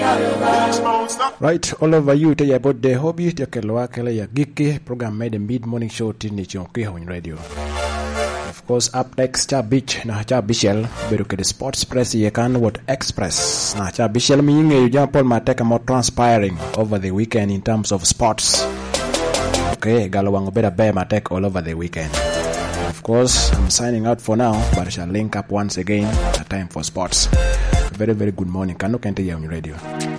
Right, all over you to your birthday hobby, to Kelwakele, your geeky program made a mid morning show to Nichonki on radio. Of course, up next, Beach, Nacha Bishel, Beruke the Sports Press, Yekan, what Express, Nacha Bishel, meaning you jump on my take more transpiring over the weekend in terms of sports. Okay, Galawang better bear my take all over the weekend. Of course, I'm signing out for now, but I shall link up once again at a time for sports. Very, very good morning. Kano Kente on radio.